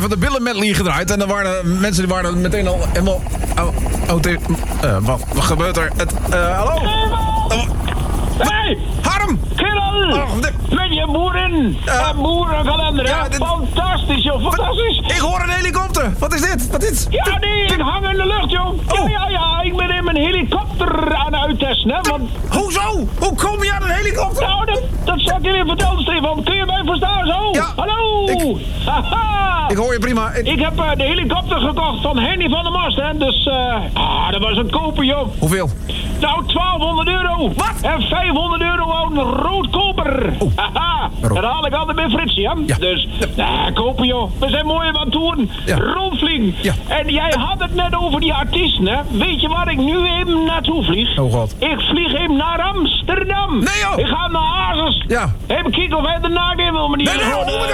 even de Billen medley gedraaid. En dan waren mensen die waren meteen al helemaal... wat gebeurt er? Hallo? Hey! Harm! Kerel! Met je boerin! Boerenkalender, Ja, hè? Fantastisch, joh! Fantastisch! Ik hoor een helikopter! Wat is dit? Wat is... Ja, nee, ik hang in de lucht, joh! Ja, ik ben in mijn helikopter aan het uittesten, hè? Want... Hoezo? Hoe kom je aan een helikopter? Nou, dat zal ik je weer vertellen, Stefan. Kun je mij verstaan, zo? Ja. Hallo! Haha! Ik hoor je prima. Ik heb de helikopter gekocht van Henny van der Mast, hè? Dus, dat was een koper, joh. Hoeveel? Nou, €1200. Wat? En €500 aan roodkoper. Haha, dat haal ik altijd bij Fritsie, hè? Ja. Dus, kopen, joh. We zijn mooi aan het toeren. Ja. Rondvliegen. Ja. En jij had het net over die artiesten, hè? Weet je waar ik nu even naartoe vlieg? Oh, god. Ik vlieg even naar Amsterdam. Nee, joh. Ik ga naar Hazes. Ja. Even kijken of hij de naakt in wil, maar die... Nee,